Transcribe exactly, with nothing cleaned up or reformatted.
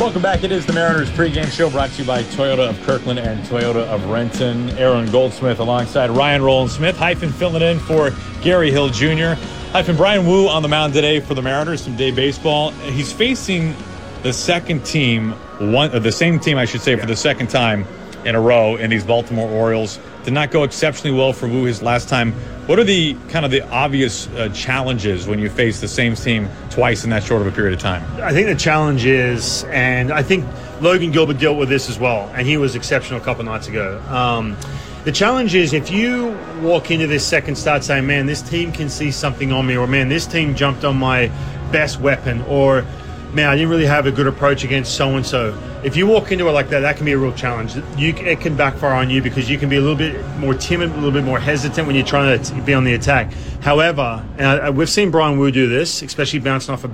Welcome back. It is the Mariners pregame show brought to you by Toyota of Kirkland and Toyota of Renton. Aaron Goldsmith alongside Ryan Rowland-Smith. Hyphen filling in for Gary Hill Junior Hyphen Brian Wu on the mound today for the Mariners, some day baseball. He's facing the second team, one uh, the same team, I should say, for the second time in a row in these Baltimore Orioles. Did not go exceptionally well for Wu his last time. What are the kind of the obvious uh, challenges when you face the same team twice in that short of a period of time? I think the challenge is, and I think Logan Gilbert dealt with this as well, and he was exceptional a couple nights ago. Um, the challenge is if you walk into this second start saying, man, this team can see something on me, or man, this team jumped on my best weapon, or man, I didn't really have a good approach against so-and-so. If you walk into it like that, that can be a real challenge. You, it can backfire on you because you can be a little bit more timid, a little bit more hesitant when you're trying to be on the attack. However, and I, we've seen Brian Wu do this, especially bouncing off a